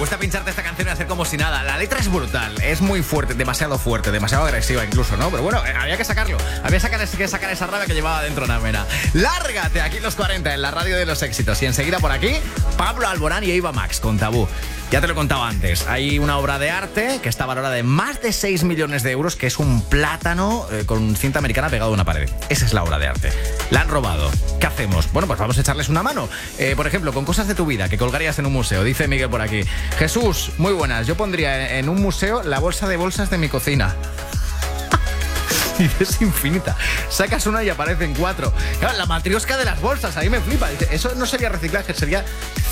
gusta pincharte esta canción y hacer como si nada. La letra es brutal, es muy fuerte, demasiado agresiva incluso, ¿no? Pero bueno, había que sacarlo. Había que sacar esa rabia que llevaba dentro Namena. Lárgate aquí en los 40 en la radio de los éxitos. Y enseguida por aquí, Pablo Alborán y Eva Max con Tabú. Ya te lo he contado antes, hay una obra de arte que está valorada en más de 6 millones de euros, que es un plátano con cinta americana pegado a una pared. Esa es la obra de arte. La han robado. ¿Qué hacemos? Bueno, pues vamos a echarles una mano. Por ejemplo, con cosas de tu vida que colgarías en un museo. Dice Miguel por aquí. Jesús, muy buenas. Yo pondría en un museo la bolsa de bolsas de mi cocina. Y es infinita. Sacas una y aparecen 4. Claro, la matriosca de las bolsas, ahí me flipa. Dice, eso no sería reciclaje, sería